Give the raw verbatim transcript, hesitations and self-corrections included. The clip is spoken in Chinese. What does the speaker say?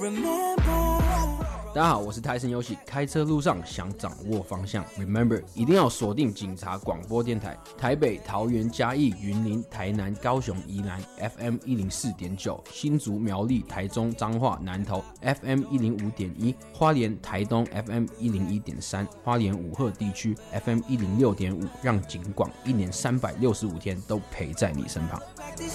大家好，我是泰森游喜，开车路上想掌握方向 Remember 一定要锁定警察广播电台，台北、桃园、嘉义、云林、台南、高雄、宜兰 F M 一零四点九， 新竹、苗栗、台中、彰化、南投 F M 一零五点一， 花莲、台东 F M 一零一点三， 花莲武鹤地区 F M 一零六点五， 让警广一年三百六十五天都陪在你身旁。